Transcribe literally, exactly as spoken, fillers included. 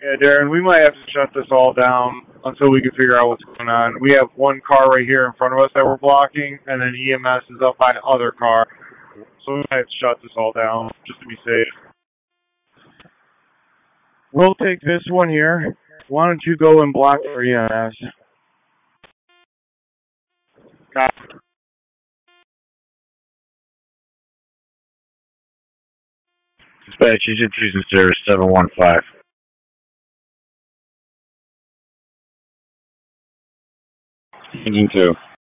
Yeah, Darren, we might have to shut this all down until we can figure out what's going on. We have one car right here in front of us that we're blocking, and then E M S is up by the other car. So we might have to shut this all down just to be safe. We'll take this one here. Why don't you go and block for E M S? Got it. Dispatch, Agent Fusion Service seven one five. Engine two.